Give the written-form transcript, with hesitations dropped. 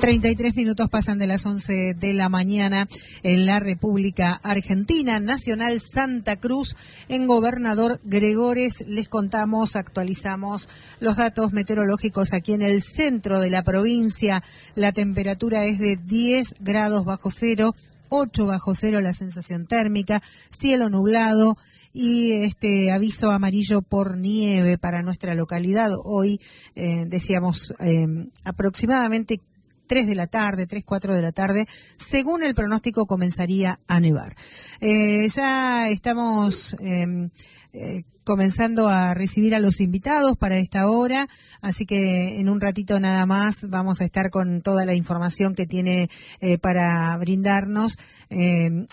33 minutos pasan de las 11 de la mañana en la República Argentina. Nacional Santa Cruz, en Gobernador Gregores, les contamos, actualizamos los datos meteorológicos aquí en el centro de la provincia. La temperatura es de 10 grados bajo cero, 8 bajo cero la sensación térmica, cielo nublado y este aviso amarillo por nieve para nuestra localidad. Hoy, decíamos, aproximadamente 3 de la tarde, 3, 4 de la tarde, según el pronóstico comenzaría a nevar. Ya estamos comenzando a recibir a los invitados para esta hora, así que en un ratito nada más vamos a estar con toda la información que tiene para brindarnos